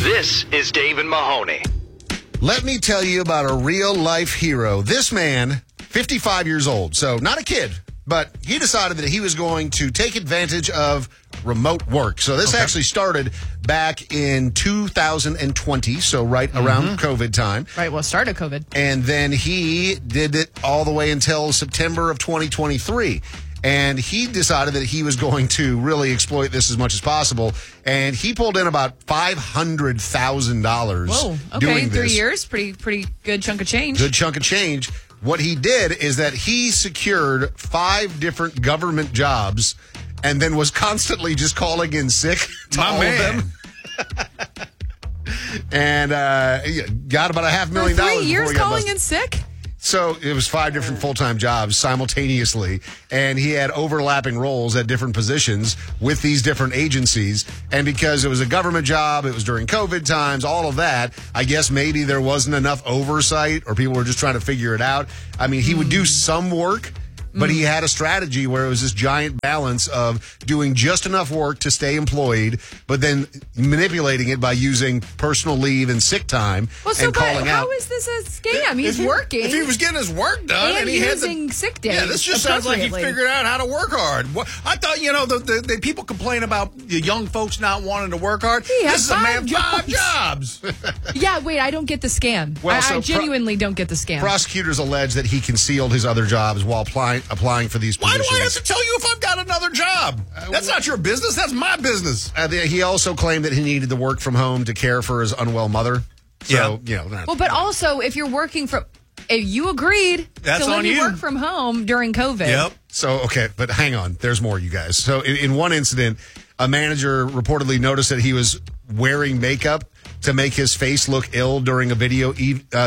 This is Dave and Mahoney. Let me tell you about a real-life hero. This man, 55 years old, so not a kid, but he decided that he was going to take advantage of remote work. So this actually started back in 2020, so right around COVID time. Right, well, start of COVID. And then he did it all the way until September of 2023. And he decided that he was going to really exploit this as much as possible. And he pulled in about $500,000 Whoa, okay, doing in 3 this. years, pretty good chunk of change. Good chunk of change. What he did is that he secured 5 different government jobs and then was constantly just calling in sick to all of them. And got about $500,000 For 3 years before he got calling busted. in sick? So it was 5 different full-time jobs simultaneously, and he had overlapping roles at different positions with these different agencies. And because it was a government job, it was during COVID times, all of that, I guess maybe there wasn't enough oversight or people were just trying to figure it out. I mean, he would do some work, but he had a strategy where it was this giant balance of doing just enough work to stay employed, but then manipulating it by using personal leave and sick time and calling out. How is this a scam? He's working. If he was getting his work done and he using sick days. Yeah, this just sounds like he appropriately. figured out how to work hard. I thought, the people complain about the young folks not wanting to work hard. He has This is a man, 5 5 jobs. Yeah, wait, I don't get the scam. Well, I so genuinely don't get the scam. Prosecutors allege that he concealed his other jobs while applying for these Why positions. do I have to tell you if I've got another job? That's not your business. That's my business. He also claimed that he needed to work from home to care for his unwell mother. So, Well, but also, if you're working from... If you agreed That's to let on me you. work from home during COVID. Yep. So, okay, but hang on. There's more, you guys. So, in one incident, a manager reportedly noticed that he was wearing makeup to make his face look ill during a video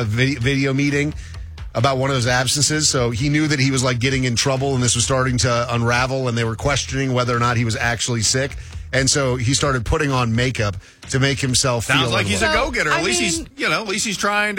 meeting about one of his absences. So he knew that he was like getting in trouble and this was starting to unravel and they were questioning whether or not he was actually sick. And so he started putting on makeup to make himself feel Sounds like he's a unwell. go-getter. At least he's trying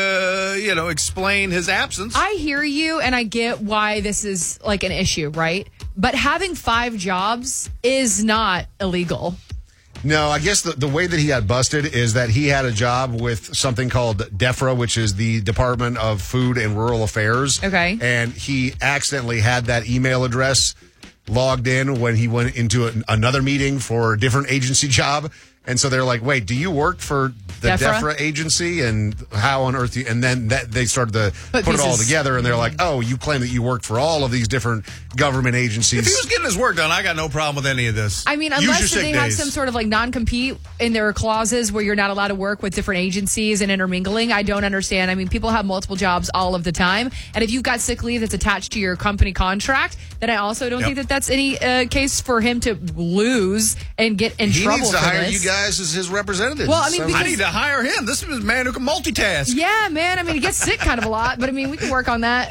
to, explain his absence. I hear you, and I get why this is like an issue, right? But having 5 jobs is not illegal. No, I guess the way that he got busted is that he had a job with something called DEFRA, which is the Department of Food and Rural Affairs. Okay. And he accidentally had that email address logged in when he went into another meeting for a different agency job. And so they're like, wait, do you work for the DEFRA agency? And how on earth? And then they started to put it all together. And they're like, oh, you claim that you work for all of these different government agencies. If he was getting his work done, I got no problem with any of this. I mean, unless they have some sort of like non-compete in their clauses where you're not allowed to work with different agencies and intermingling, I don't understand. I mean, people have multiple jobs all of the time. And if you've got sick leave that's attached to your company contract, then I also don't think that that's any case for him to lose and get in trouble for this. He needs to hire you guys as his representatives. Well, I mean, I need to hire him. This is a man who can multitask. Yeah, man. I mean, he gets sick kind of a lot, but I mean, we can work on that.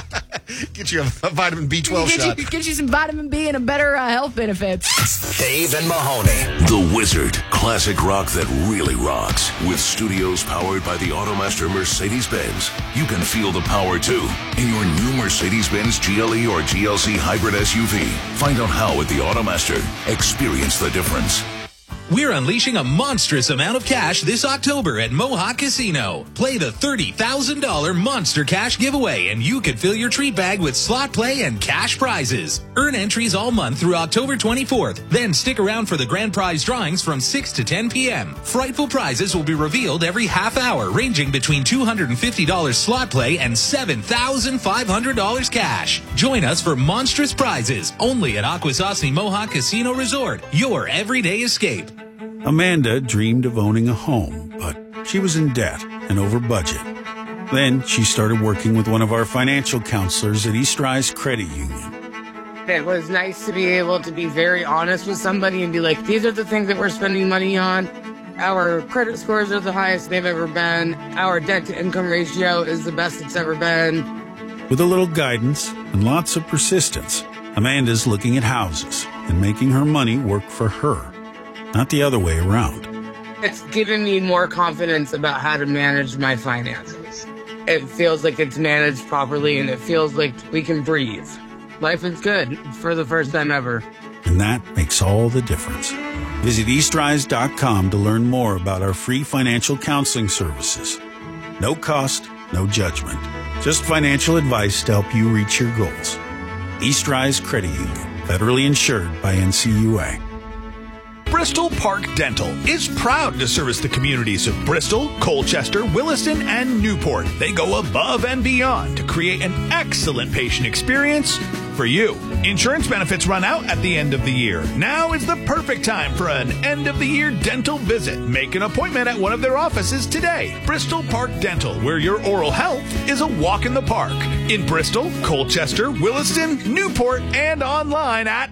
Get you a vitamin B12 shot. Get you some vitamin B and a better health benefits. Dave and Mahoney. The Wizard. Classic rock that really rocks. With studios powered by the Automaster Mercedes-Benz. You can feel the power, too, in your new Mercedes-Benz GLE or GLC hybrid SUV. Find out how at the Automaster. Experience the difference. We're unleashing a monstrous amount of cash this October at Mohawk Casino. Play the $30,000 Monster Cash giveaway, and you could fill your treat bag with slot play and cash prizes. Earn entries all month through October 24th. Then stick around for the grand prize drawings from 6 to 10 p.m. Frightful prizes will be revealed every half hour, ranging between $250 slot play and $7,500 cash. Join us for monstrous prizes only at Akwesasne Mohawk Casino Resort, your everyday escape. Amanda dreamed of owning a home, but she was in debt and over budget. Then she started working with one of our financial counselors at East Rise Credit Union. It was nice to be able to be very honest with somebody and be like, these are the things that we're spending money on. Our credit scores are the highest they've ever been. Our debt-to-income ratio is the best it's ever been. With a little guidance and lots of persistence, Amanda's looking at houses and making her money work for her, not the other way around. It's given me more confidence about how to manage my finances. It feels like it's managed properly, and it feels like we can breathe. Life is good for the first time ever. And that makes all the difference. Visit eastrise.com to learn more about our free financial counseling services. No cost, no judgment. Just financial advice to help you reach your goals. Eastrise Credit Union, federally insured by NCUA. Bristol Park Dental is proud to service the communities of Bristol, Colchester, Williston, and Newport. They go above and beyond to create an excellent patient experience for you. Insurance benefits run out at the end of the year. Now is the perfect time for an end-of-the-year dental visit. Make an appointment at one of their offices today. Bristol Park Dental, where your oral health is a walk in the park. In Bristol, Colchester, Williston, Newport, and online at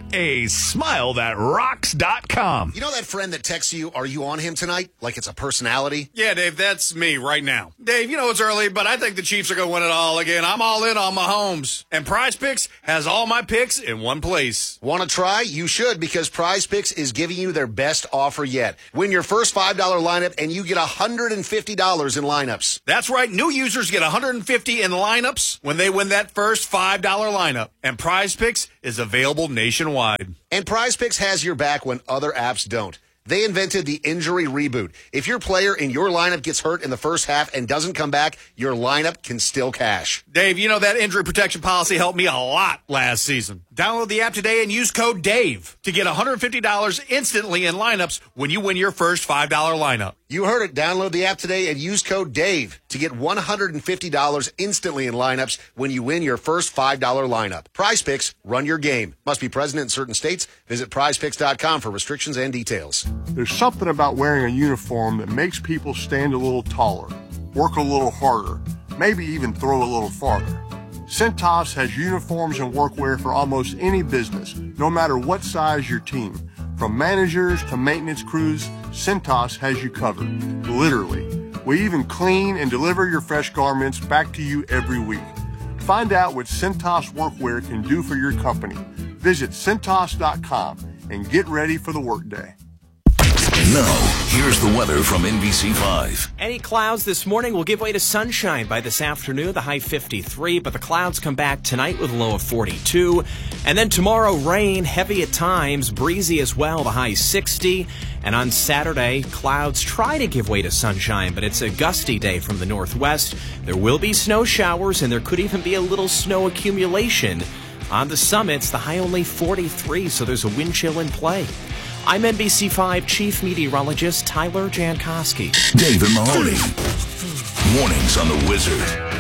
asmilethatrocks.com. You know that friend that texts you, are you on him tonight? Like it's a personality? Yeah, Dave, that's me right now. Dave, you know it's early, but I think the Chiefs are going to win it all again. I'm all in on Mahomes. And Prize Picks has all my picks in one place. Want to try? You should, because Prize Picks is giving you their best offer yet. Win your first $5 lineup and you get $150 in lineups. That's right. New users get $150 in lineups when they win that first $5 lineup. And Prize Picks is available nationwide. And Prize Picks has your back when other apps don't. They invented the injury reboot. If your player in your lineup gets hurt in the first half and doesn't come back, your lineup can still cash. Dave, you know that injury protection policy helped me a lot last season. Download the app today and use code DAVE to get $150 instantly in lineups when you win your first $5 lineup. You heard it. Download the app today and use code DAVE to get $150 instantly in lineups when you win your first $5 lineup. Prize Picks, run your game. Must be present in certain states. Visit prizepicks.com for restrictions and details. There's something about wearing a uniform that makes people stand a little taller, work a little harder, maybe even throw a little farther. Cintas has uniforms and workwear for almost any business, no matter what size your team. From managers to maintenance crews, Cintas has you covered, literally. We even clean and deliver your fresh garments back to you every week. Find out what Cintas workwear can do for your company. Visit Cintas.com and get ready for the workday. Now, here's the weather from NBC5. Any clouds this morning will give way to sunshine by this afternoon, the high 53, but the clouds come back tonight with a low of 42. And then tomorrow, rain, heavy at times, breezy as well, the high 60. And on Saturday, clouds try to give way to sunshine, but it's a gusty day from the northwest. There will be snow showers, and there could even be a little snow accumulation. On the summits, the high only 43, so there's a wind chill in play. I'm NBC5 Chief Meteorologist Tyler Jankowski. Dave and Mahoney. Mornings on the Wizard.